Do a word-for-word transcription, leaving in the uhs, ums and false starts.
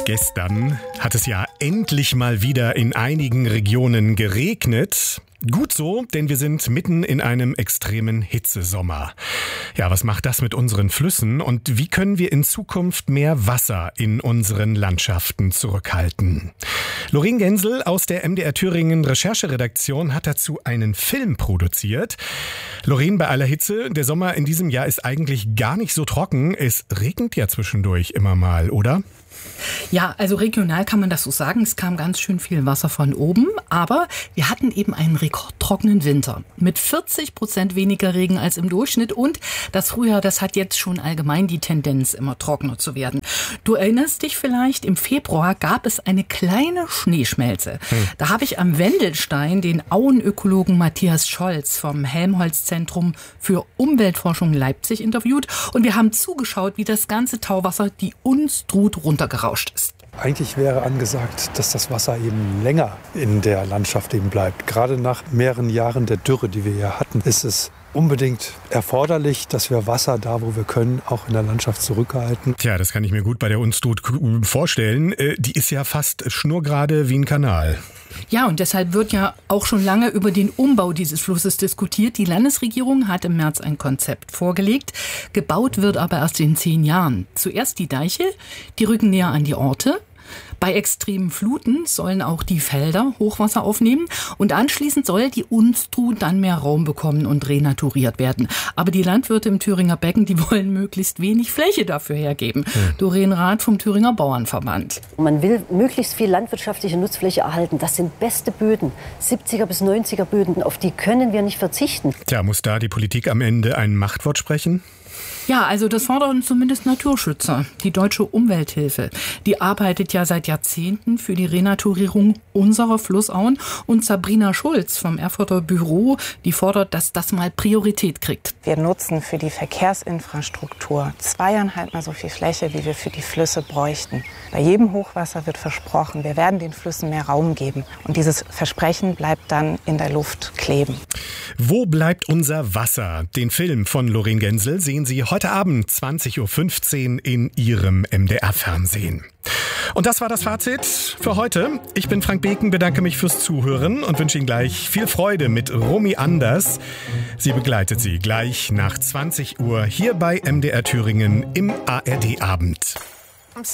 Gestern hat es ja endlich mal wieder in einigen Regionen geregnet. Gut so, denn wir sind mitten in einem extremen Hitzesommer. Ja, was macht das mit unseren Flüssen und wie können wir in Zukunft mehr Wasser in unseren Landschaften zurückhalten? Loreen Gensel aus der M D R Thüringen Rechercheredaktion hat dazu einen Film produziert. Loreen, bei aller Hitze, der Sommer in diesem Jahr ist eigentlich gar nicht so trocken. Es regnet ja zwischendurch immer mal, oder? Ja, also regional kann man das so sagen. Es kam ganz schön viel Wasser von oben, aber wir hatten eben einen rekordtrockenen Winter mit vierzig Prozent weniger Regen als im Durchschnitt und das Frühjahr, das hat jetzt schon allgemein die Tendenz, immer trockener zu werden. Du erinnerst dich vielleicht, im Februar gab es eine kleine Schneeschmelze. Hm. Da habe ich am Wendelstein den Auenökologen Matthias Scholz vom Helmholtz-Zentrum für Umweltforschung Leipzig interviewt und wir haben zugeschaut, wie das ganze Tauwasser die Unstrut runtergerauscht ist. Eigentlich wäre angesagt, dass das Wasser eben länger in der Landschaft eben bleibt. Gerade nach mehreren Jahren der Dürre, die wir hier hatten, ist es unbedingt erforderlich, dass wir Wasser da, wo wir können, auch in der Landschaft zurückhalten. Tja, das kann ich mir gut bei der Unstrut vorstellen. Die ist ja fast schnurgerade wie ein Kanal. Ja, und deshalb wird ja auch schon lange über den Umbau dieses Flusses diskutiert. Die Landesregierung hat im März ein Konzept vorgelegt. Gebaut wird aber erst in zehn Jahren. Zuerst die Deiche, die rücken näher an die Orte. Bei extremen Fluten sollen auch die Felder Hochwasser aufnehmen und anschließend soll die Unstrut dann mehr Raum bekommen und renaturiert werden. Aber die Landwirte im Thüringer Becken, die wollen möglichst wenig Fläche dafür hergeben. Hm. Doreen Rath vom Thüringer Bauernverband. Man will möglichst viel landwirtschaftliche Nutzfläche erhalten. Das sind beste Böden, siebziger bis neunziger Böden, auf die können wir nicht verzichten. Tja, muss da die Politik am Ende ein Machtwort sprechen? Ja, also das fordern zumindest Naturschützer. Die Deutsche Umwelthilfe, die arbeitet ja seit Jahrzehnten für die Renaturierung unserer Flussauen. Und Sabrina Schulz vom Erfurter Büro, die fordert, dass das mal Priorität kriegt. Wir nutzen für die Verkehrsinfrastruktur zweieinhalb Mal so viel Fläche, wie wir für die Flüsse bräuchten. Bei jedem Hochwasser wird versprochen, wir werden den Flüssen mehr Raum geben. Und dieses Versprechen bleibt dann in der Luft kleben. Wo bleibt unser Wasser? Den Film von Loreen Gensel sehen Sie heute Abend zwanzig Uhr fünfzehn in Ihrem M D R-Fernsehen. Und das war das Fazit für heute. Ich bin Frank Beken, bedanke mich fürs Zuhören und wünsche Ihnen gleich viel Freude mit Romy Anders. Sie begleitet Sie gleich nach zwanzig Uhr hier bei M D R Thüringen im A R D-Abend.